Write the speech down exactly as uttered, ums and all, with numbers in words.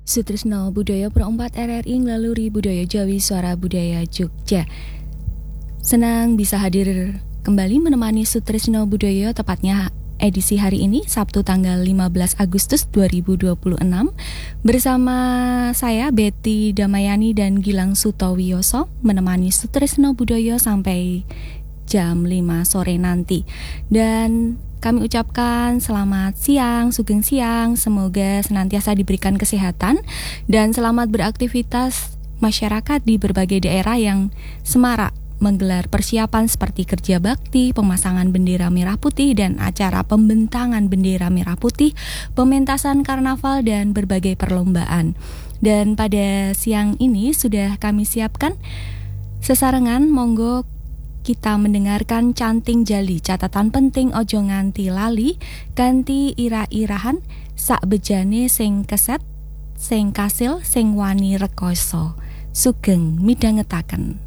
Sutrisno Budaya Pro empat R R I Nglaluri Budaya Jawi Suara Budaya Jogja. Senang bisa hadir kembali menemani Sutrisno Budaya, tepatnya edisi hari ini Sabtu tanggal lima belas Agustus dua ribu dua puluh enam bersama saya Betty Damayani dan Gilang Sutowiyoso menemani Sutrisno Budaya sampai jam lima sore nanti. Dan kami ucapkan selamat siang, sugeng siang, semoga senantiasa diberikan kesehatan dan selamat beraktivitas masyarakat di berbagai daerah yang semarak menggelar persiapan seperti kerja bakti, pemasangan bendera merah putih dan acara pembentangan bendera merah putih, pementasan karnaval dan berbagai perlombaan. Dan pada siang ini sudah kami siapkan sesarengan, monggo kita mendengarkan Canting Jali, catatan penting ojo nganti lali, ganti ira-irahan, sak bejane sing keset, sing kasil, sing wani rekoso. Sugeng midhangetaken.